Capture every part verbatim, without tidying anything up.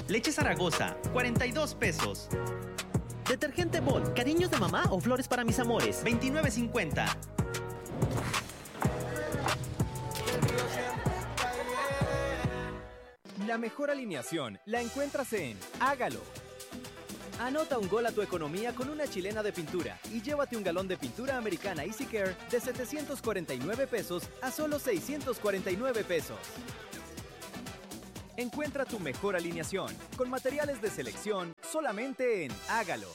Leche Zaragoza, cuarenta y dos pesos. Detergente Bol, cariños de mamá o flores para mis amores, veintinueve cincuenta. La mejor alineación la encuentras en Hágalo. Anota un gol a tu economía con una chilena de pintura y llévate un galón de pintura americana Easy Care de setecientos cuarenta y nueve pesos a solo seiscientos cuarenta y nueve pesos. Encuentra tu mejor alineación con materiales de selección solamente en Hágalo.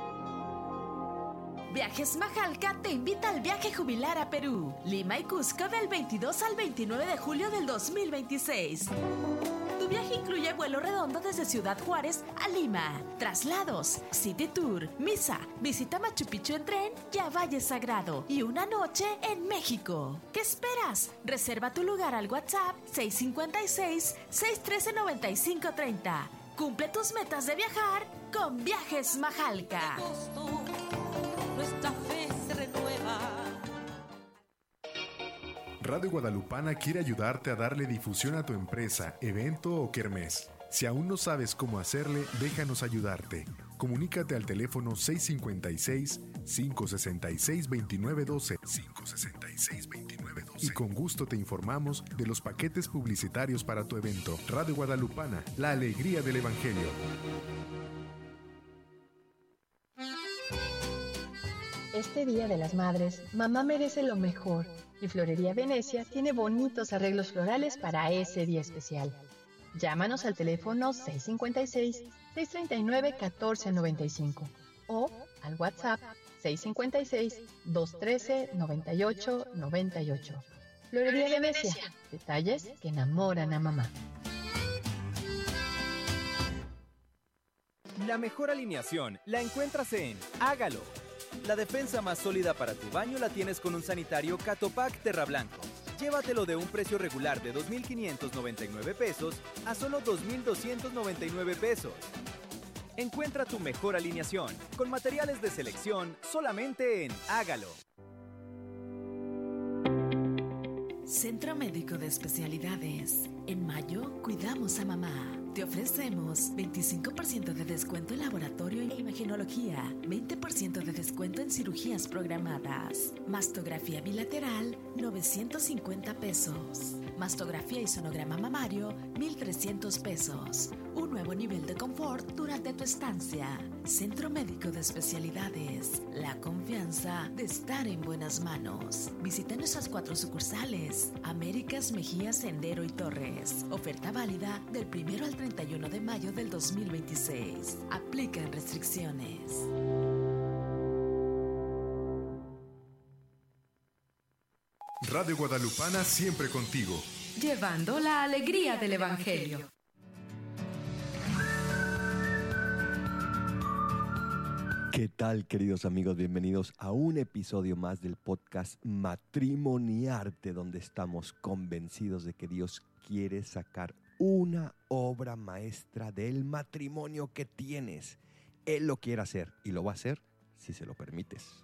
Viajes Majalca te invita al viaje jubilar a Perú, Lima y Cusco del veintidós al veintinueve de julio del dos mil veintiséis. Tu viaje incluye vuelo redondo desde Ciudad Juárez a Lima, traslados, City Tour, misa, visita Machu Picchu en tren y a Valle Sagrado y una noche en México. ¿Qué esperas? Reserva tu lugar al WhatsApp seis cinco seis, seis uno tres, nueve cinco tres cero. Cumple tus metas de viajar con Viajes Majalca. Nuestra fe se renueva. Radio Guadalupana quiere ayudarte a darle difusión a tu empresa, evento o kermés. Si aún no sabes cómo hacerle, déjanos ayudarte. Comunícate al teléfono seis cinco seis, cinco seis seis, dos nueve uno dos, cinco seis seis, dos nueve uno dos y con gusto te informamos de los paquetes publicitarios para tu evento. Radio Guadalupana, la alegría del Evangelio. Este Día de las Madres, mamá merece lo mejor y Florería Venecia tiene bonitos arreglos florales para ese día especial. Llámanos al teléfono seis cinco seis, seis tres nueve, uno cuatro nueve cinco o al WhatsApp seis cinco seis, dos uno tres, nueve ocho nueve ocho. Florería Venecia, detalles que enamoran a mamá. La mejor alineación la encuentras en Hágalo. La defensa más sólida para tu baño la tienes con un sanitario Catopac Terra Blanco. Llévatelo de un precio regular de dos mil quinientos noventa y nueve pesos a solo dos mil doscientos noventa y nueve pesos. Encuentra tu mejor alineación con materiales de selección solamente en Hágalo. Centro Médico de Especialidades. En mayo, cuidamos a mamá. Te ofrecemos veinticinco por ciento de descuento en laboratorio e imagenología, veinte por ciento de descuento en cirugías programadas. Mastografía bilateral, novecientos cincuenta pesos. Mastografía y sonograma mamario, mil trescientos pesos. Un nuevo nivel de confort durante tu estancia. Centro Médico de Especialidades. La confianza de estar en buenas manos. Visita nuestras cuatro sucursales. Américas, Mejía, Sendero y Torres. Oferta válida del primero al treinta y uno de mayo del dos mil veintiséis. Aplican restricciones. Radio Guadalupana siempre contigo. Llevando la alegría del Evangelio. ¿Qué tal, queridos amigos? Bienvenidos a un episodio más del podcast Matrimoniarte, donde estamos convencidos de que Dios quiere sacar una obra maestra del matrimonio que tienes. Él lo quiere hacer y lo va a hacer si se lo permites.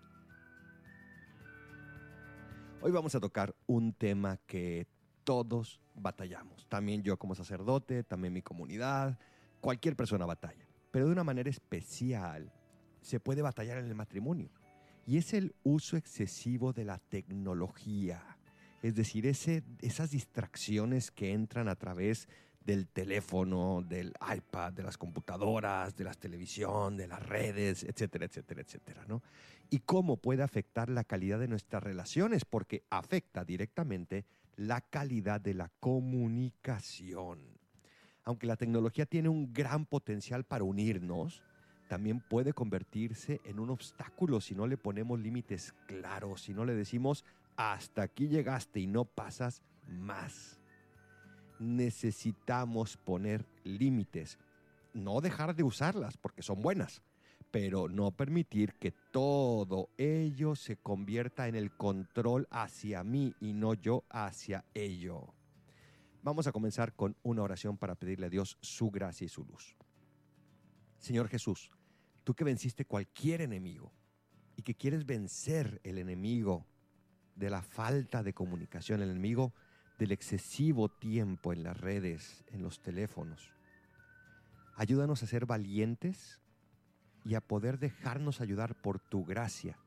Hoy vamos a tocar un tema que todos batallamos. También yo como sacerdote, también mi comunidad, cualquier persona batalla. Pero de una manera especial se puede batallar en el matrimonio. Y es el uso excesivo de la tecnología. Es decir, ese, esas distracciones que entran a través del teléfono, del iPad, de las computadoras, de la televisión, de las redes, etcétera, etcétera, etcétera, ¿no? Y cómo puede afectar la calidad de nuestras relaciones, porque afecta directamente la calidad de la comunicación. Aunque la tecnología tiene un gran potencial para unirnos, también puede convertirse en un obstáculo si no le ponemos límites claros, si no le decimos hasta aquí llegaste y no pasas más. Necesitamos poner límites, no dejar de usarlas porque son buenas, pero no permitir que todo ello se convierta en el control hacia mí y no yo hacia ello. Vamos a comenzar con una oración para pedirle a Dios su gracia y su luz. Señor Jesús, tú que venciste cualquier enemigo y que quieres vencer el enemigo de la falta de comunicación, el enemigo del excesivo tiempo en las redes, en los teléfonos. Ayúdanos a ser valientes y a poder dejarnos ayudar por tu gracia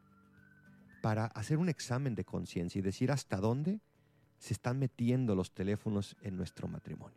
para hacer un examen de conciencia y decir hasta dónde se están metiendo los teléfonos en nuestro matrimonio.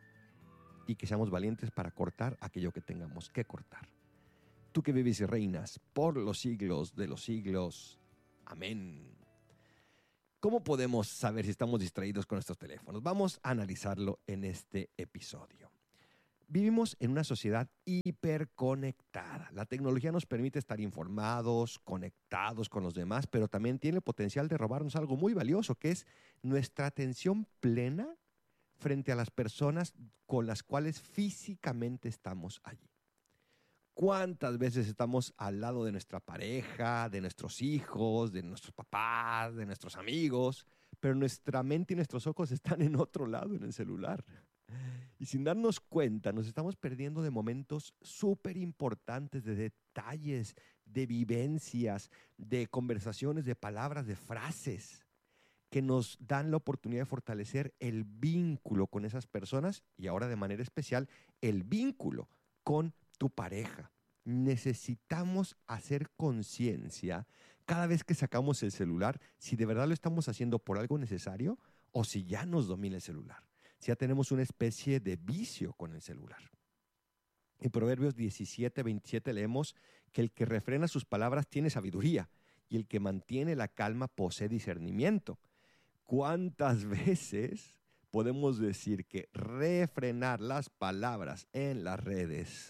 Y que seamos valientes para cortar aquello que tengamos que cortar. Tú que vives y reinas por los siglos de los siglos. Amén. ¿Cómo podemos saber si estamos distraídos con nuestros teléfonos? Vamos a analizarlo en este episodio. Vivimos en una sociedad hiperconectada. La tecnología nos permite estar informados, conectados con los demás, pero también tiene el potencial de robarnos algo muy valioso, que es nuestra atención plena frente a las personas con las cuales físicamente estamos allí. ¿Cuántas veces estamos al lado de nuestra pareja, de nuestros hijos, de nuestros papás, de nuestros amigos, pero nuestra mente y nuestros ojos están en otro lado, en el celular? Y sin darnos cuenta, nos estamos perdiendo de momentos súper importantes, de detalles, de vivencias, de conversaciones, de palabras, de frases que nos dan la oportunidad de fortalecer el vínculo con esas personas y ahora de manera especial el vínculo con tu pareja. Necesitamos hacer conciencia cada vez que sacamos el celular si de verdad lo estamos haciendo por algo necesario o si ya nos domina el celular. Si ya tenemos una especie de vicio con el celular. En Proverbios diecisiete, veintisiete leemos que el que refrena sus palabras tiene sabiduría y el que mantiene la calma posee discernimiento. ¿Cuántas veces podemos decir que refrenar las palabras en las redes?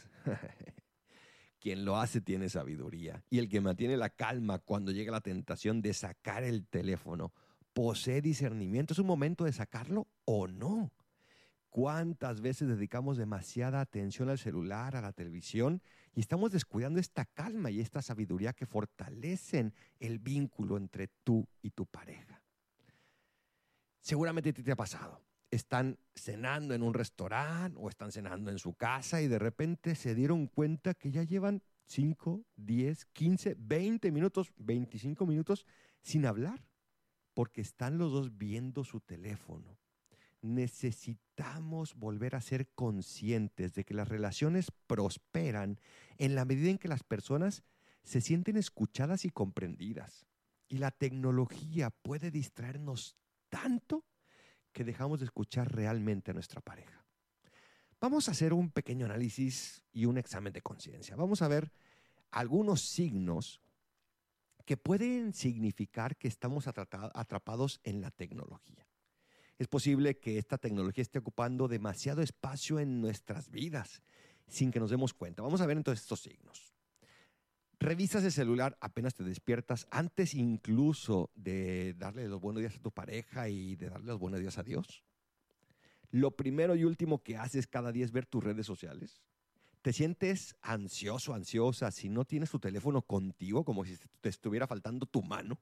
Quien lo hace tiene sabiduría y el que mantiene la calma cuando llega la tentación de sacar el teléfono posee discernimiento. ¿Es un momento de sacarlo o no? ¿Cuántas veces dedicamos demasiada atención al celular, a la televisión y estamos descuidando esta calma y esta sabiduría que fortalecen el vínculo entre tú y tu pareja? Seguramente te ha pasado. Están cenando en un restaurante o están cenando en su casa y de repente se dieron cuenta que ya llevan cinco, diez, quince, veinte minutos, veinticinco minutos sin hablar porque están los dos viendo su teléfono. Necesitamos volver a ser conscientes de que las relaciones prosperan en la medida en que las personas se sienten escuchadas y comprendidas. Y la tecnología puede distraernos tanto que dejamos de escuchar realmente a nuestra pareja. Vamos a hacer un pequeño análisis y un examen de conciencia. Vamos a ver algunos signos que pueden significar que estamos atrapados en la tecnología. Es posible que esta tecnología esté ocupando demasiado espacio en nuestras vidas sin que nos demos cuenta. Vamos a ver entonces estos signos. Revisas el celular apenas te despiertas, antes incluso de darle los buenos días a tu pareja y de darle los buenos días a Dios. Lo primero y último que haces cada día es ver tus redes sociales. Te sientes ansioso, ansiosa si no tienes tu teléfono contigo, como si te estuviera faltando tu mano.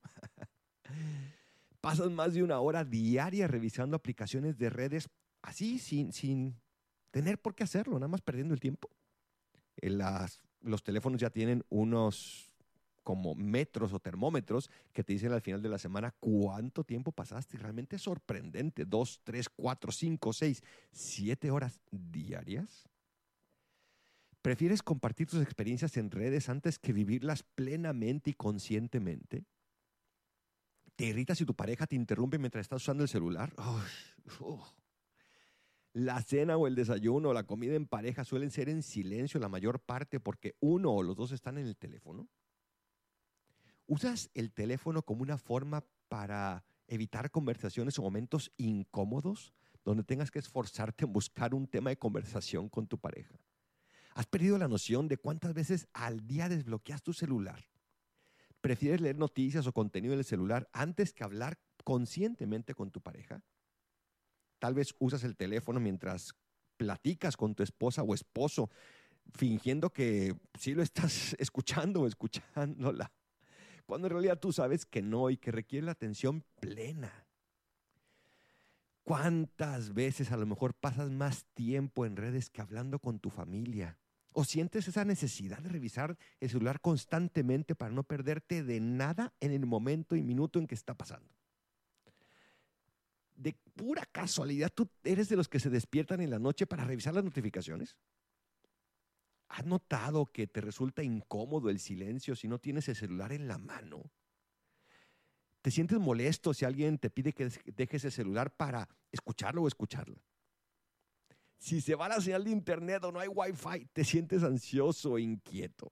Pasas más de una hora diaria revisando aplicaciones de redes así, sin, sin tener por qué hacerlo, nada más perdiendo el tiempo. En las, los teléfonos ya tienen unos como metros o termómetros que te dicen al final de la semana cuánto tiempo pasaste. Y realmente es sorprendente. Dos, tres, cuatro, cinco, seis, siete horas diarias. ¿Prefieres compartir tus experiencias en redes antes que vivirlas plenamente y conscientemente? ¿Te irrita si tu pareja te interrumpe mientras estás usando el celular? Oh, oh. La cena o el desayuno o la comida en pareja suelen ser en silencio la mayor parte porque uno o los dos están en el teléfono. ¿Usas el teléfono como una forma para evitar conversaciones o momentos incómodos donde tengas que esforzarte en buscar un tema de conversación con tu pareja? ¿Has perdido la noción de cuántas veces al día desbloqueas tu celular? ¿Prefieres leer noticias o contenido en el celular antes que hablar conscientemente con tu pareja? Tal vez usas el teléfono mientras platicas con tu esposa o esposo, fingiendo que sí lo estás escuchando o escuchándola, cuando en realidad tú sabes que no y que requiere la atención plena. ¿Cuántas veces a lo mejor pasas más tiempo en redes que hablando con tu familia? ¿O sientes esa necesidad de revisar el celular constantemente para no perderte de nada en el momento y minuto en que está pasando? ¿De pura casualidad tú eres de los que se despiertan en la noche para revisar las notificaciones? ¿Has notado que te resulta incómodo el silencio si no tienes el celular en la mano? ¿Te sientes molesto si alguien te pide que dejes el celular para escucharlo o escucharla? Si se va la señal de internet o no hay wifi, te sientes ansioso e inquieto.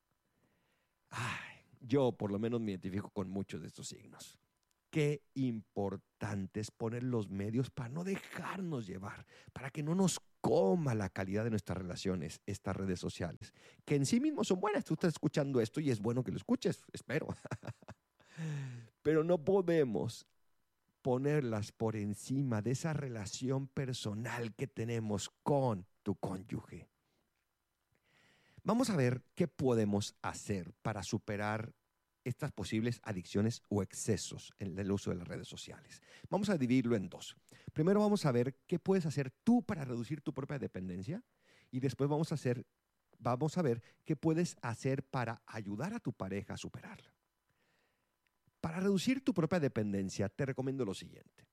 Ay, yo por lo menos me identifico con muchos de estos signos. Qué importante es poner los medios para no dejarnos llevar, para que no nos coma la calidad de nuestras relaciones, estas redes sociales, que en sí mismos son buenas. Tú estás escuchando esto y es bueno que lo escuches, espero. Pero no podemos ponerlas por encima de esa relación personal que tenemos con tu cónyuge. Vamos a ver qué podemos hacer para superar estas posibles adicciones o excesos en el uso de las redes sociales. Vamos a dividirlo en dos. Primero vamos a ver qué puedes hacer tú para reducir tu propia dependencia y después vamos a, hacer, vamos a ver qué puedes hacer para ayudar a tu pareja a superarla. Para reducir tu propia dependencia, te recomiendo lo siguiente.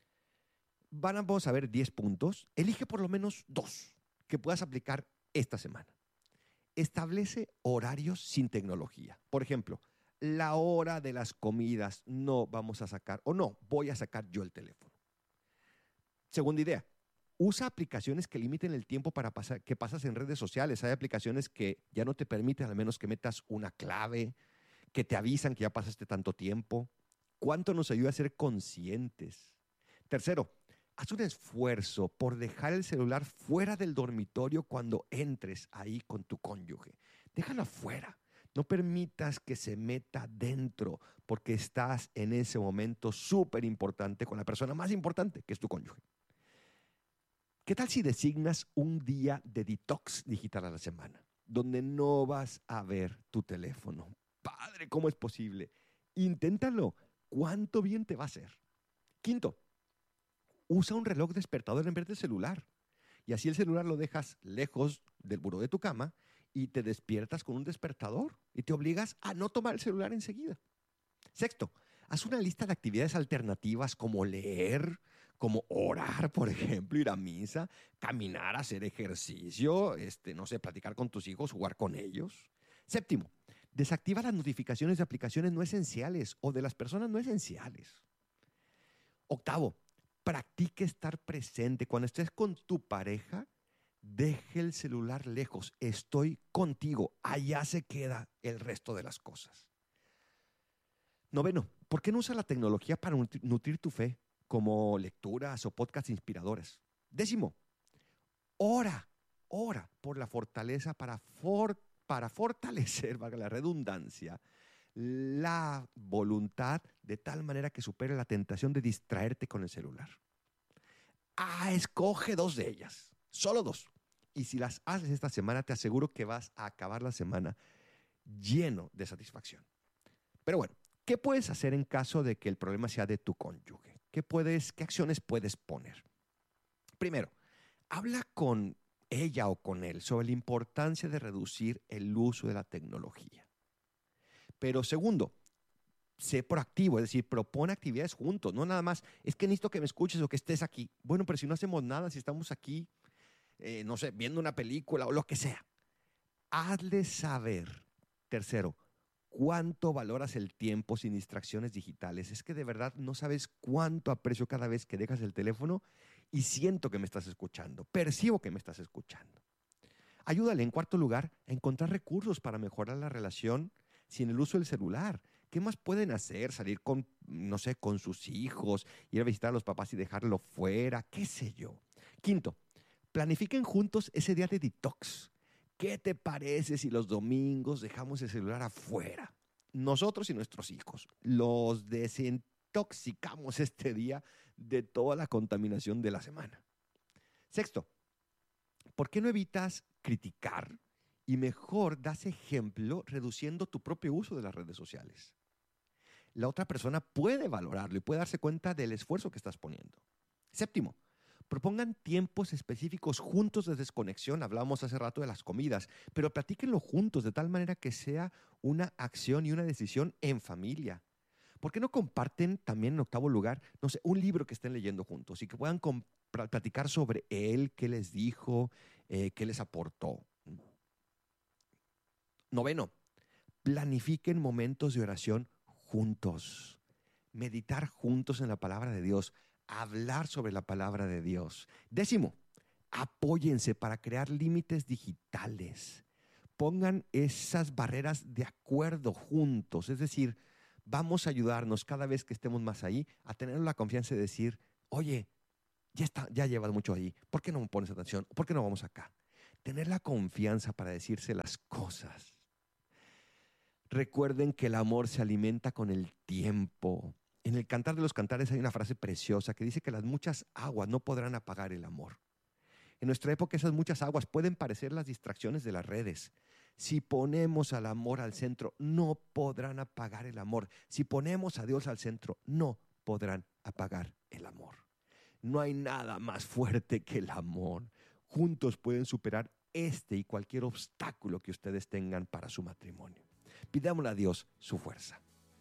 Van a, vamos a ver diez puntos. Elige por lo menos dos que puedas aplicar esta semana. Establece horarios sin tecnología. Por ejemplo, la hora de las comidas no vamos a sacar, o no, voy a sacar yo el teléfono. Segunda idea, usa aplicaciones que limiten el tiempo para pasar, que pasas en redes sociales. Hay aplicaciones que ya no te permiten, al menos que metas una clave, que te avisan que ya pasaste tanto tiempo. ¿Cuánto nos ayuda a ser conscientes? Tercero, haz un esfuerzo por dejar el celular fuera del dormitorio cuando entres ahí con tu cónyuge. Déjalo afuera. No permitas que se meta dentro porque estás en ese momento súper importante con la persona más importante, que es tu cónyuge. ¿Qué tal si designas un día de detox digital a la semana, donde no vas a ver tu teléfono? Padre, ¿cómo es posible? Inténtalo. ¿Cuánto bien te va a hacer? Quinto, usa un reloj despertador en vez de celular. Y así el celular lo dejas lejos del buró de tu cama y te despiertas con un despertador y te obligas a no tomar el celular enseguida. Sexto, haz una lista de actividades alternativas como leer, como orar, por ejemplo, ir a misa, caminar, hacer ejercicio, este, no sé, platicar con tus hijos, jugar con ellos. Séptimo, desactiva las notificaciones de aplicaciones no esenciales o de las personas no esenciales. Octavo, practique estar presente. Cuando estés con tu pareja, deje el celular lejos. Estoy contigo. Allá se queda el resto de las cosas. Noveno, ¿por qué no usas la tecnología para nutrir tu fe, como lecturas o podcasts inspiradores? Décimo, ora, ora por la fortaleza para fortalecer. para fortalecer, valga la redundancia, la voluntad de tal manera que supere la tentación de distraerte con el celular. Ah, escoge dos de ellas, solo dos. Y si las haces esta semana, te aseguro que vas a acabar la semana lleno de satisfacción. Pero bueno, ¿qué puedes hacer en caso de que el problema sea de tu cónyuge? ¿Qué puedes, qué acciones puedes poner? Primero, habla con ella o con él sobre la importancia de reducir el uso de la tecnología. Pero segundo, sé proactivo, es decir, propone actividades juntos, no nada más, es que necesito que me escuches o que estés aquí. Bueno, pero si no hacemos nada, si estamos aquí, eh, no sé, viendo una película o lo que sea, hazle saber, tercero, cuánto valoras el tiempo sin distracciones digitales. Es que de verdad no sabes cuánto aprecio cada vez que dejas el teléfono y siento que me estás escuchando, percibo que me estás escuchando. Ayúdale, en cuarto lugar, a encontrar recursos para mejorar la relación sin el uso del celular. ¿Qué más pueden hacer? Salir con, no sé, con sus hijos, ir a visitar a los papás y dejarlo fuera, qué sé yo. Quinto, planifiquen juntos ese día de detox. ¿Qué te parece si los domingos dejamos el celular afuera? Nosotros y nuestros hijos los desintoxicamos este día de toda la contaminación de la semana. Sexto, ¿por qué no evitas criticar y mejor das ejemplo reduciendo tu propio uso de las redes sociales? La otra persona puede valorarlo y puede darse cuenta del esfuerzo que estás poniendo. Séptimo, propongan tiempos específicos juntos de desconexión. Hablábamos hace rato de las comidas, pero platíquenlo juntos de tal manera que sea una acción y una decisión en familia. ¿Por qué no comparten también, en octavo lugar, no sé, un libro que estén leyendo juntos y que puedan platicar sobre él, qué les dijo, eh, qué les aportó? Noveno, planifiquen momentos de oración juntos. Meditar juntos en la palabra de Dios. Hablar sobre la palabra de Dios. Décimo, apóyense para crear límites digitales. Pongan esas barreras de acuerdo juntos. Es decir, vamos a ayudarnos cada vez que estemos más ahí a tener la confianza de decir, oye, ya, está, ya llevas mucho ahí. ¿Por qué no me pones atención? ¿Por qué no vamos acá? Tener la confianza para decirse las cosas. Recuerden que el amor se alimenta con el tiempo. En el Cantar de los Cantares hay una frase preciosa que dice que las muchas aguas no podrán apagar el amor. En nuestra época esas muchas aguas pueden parecer las distracciones de las redes. Si ponemos al amor al centro, no podrán apagar el amor. Si ponemos a Dios al centro, no podrán apagar el amor. No hay nada más fuerte que el amor. Juntos pueden superar este y cualquier obstáculo que ustedes tengan para su matrimonio. Pidámosle a Dios su fuerza.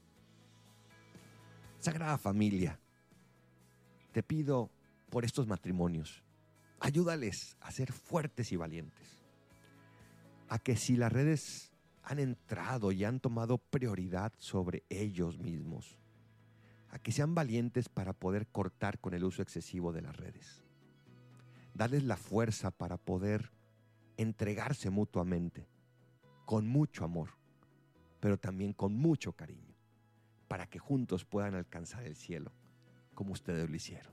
Sagrada Familia, te pido por estos matrimonios, ayúdales a ser fuertes y valientes. A que si las redes han entrado y han tomado prioridad sobre ellos mismos, a que sean valientes para poder cortar con el uso excesivo de las redes. Darles la fuerza para poder entregarse mutuamente, con mucho amor, pero también con mucho cariño, para que juntos puedan alcanzar el cielo, como ustedes lo hicieron.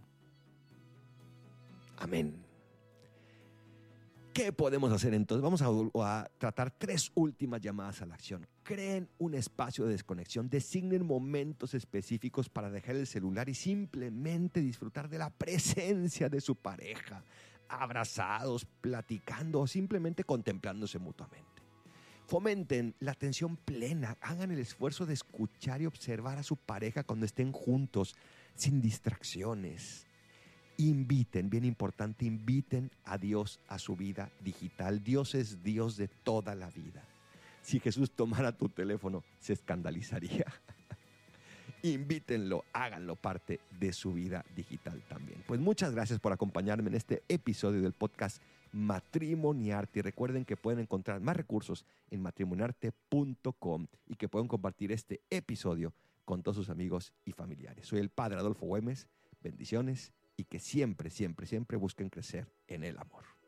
Amén. ¿Qué podemos hacer entonces? Vamos a, a tratar tres últimas llamadas a la acción. Creen un espacio de desconexión, designen momentos específicos para dejar el celular y simplemente disfrutar de la presencia de su pareja, abrazados, platicando o simplemente contemplándose mutuamente. Fomenten la atención plena, hagan el esfuerzo de escuchar y observar a su pareja cuando estén juntos, sin distracciones. Inviten, bien importante, inviten a Dios a su vida digital. Dios es Dios de toda la vida. Si Jesús tomara tu teléfono, se escandalizaría. Invítenlo, háganlo parte de su vida digital también. Pues muchas gracias por acompañarme en este episodio del podcast Matrimoniarte. Y recuerden que pueden encontrar más recursos en matrimoniarte punto com y que pueden compartir este episodio con todos sus amigos y familiares. Soy el Padre Adolfo Güemes. Bendiciones y que siempre, siempre, siempre busquen crecer en el amor.